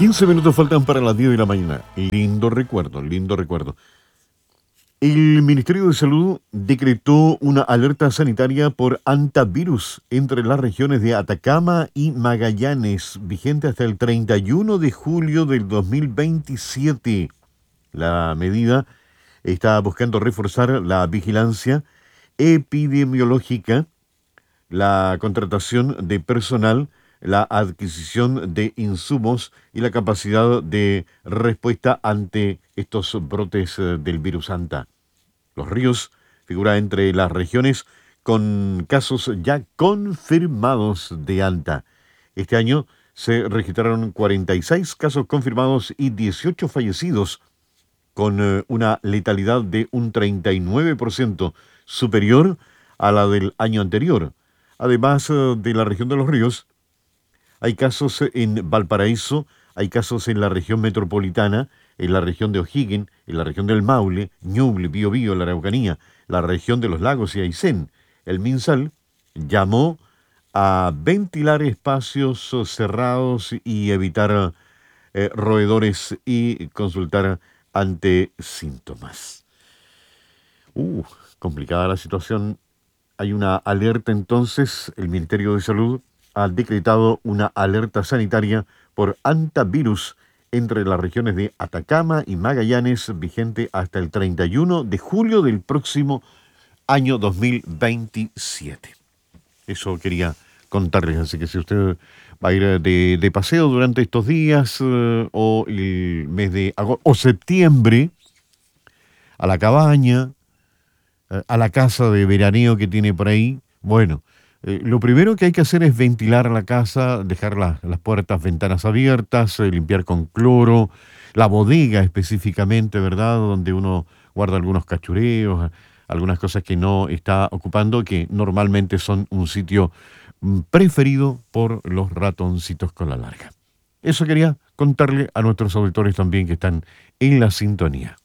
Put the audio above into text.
15 minutos faltan para las 10 de la mañana. Lindo recuerdo, lindo recuerdo. El Ministerio de Salud decretó una alerta sanitaria por hantavirus entre las regiones de Atacama y Magallanes, vigente hasta el 31 de julio del 2027. La medida está buscando reforzar la vigilancia epidemiológica, la contratación de personal, la adquisición de insumos y la capacidad de respuesta ante estos brotes del virus Anta. Los Ríos figura entre las regiones con casos ya confirmados de Anta. Este año se registraron 46 casos confirmados y 18 fallecidos, con una letalidad de un 39% superior a la del año anterior. Además de la región de Los Ríos, hay casos en Valparaíso, hay casos en la región metropolitana, en la región de O'Higgins, en la región del Maule, Ñuble, Biobío, la Araucanía, la región de los Lagos y Aysén. El MinSal llamó a ventilar espacios cerrados y evitar roedores y consultar ante síntomas. Complicada la situación. Hay una alerta entonces. El Ministerio de Salud ha decretado una alerta sanitaria por hantavirus entre las regiones de Atacama y Magallanes, vigente hasta el 31 de julio del próximo año 2027. Eso quería contarles, así que si usted va a ir de paseo durante estos días o el mes de agosto o septiembre, a la cabaña, a la casa de veraneo que tiene por ahí, bueno, lo primero que hay que hacer es ventilar la casa, dejar las puertas, ventanas abiertas, limpiar con cloro, la bodega específicamente, ¿verdad? Donde uno guarda algunos cachureos, algunas cosas que no está ocupando, que normalmente son un sitio preferido por los ratoncitos con la larga. Eso quería contarle a nuestros auditores también que están en la sintonía.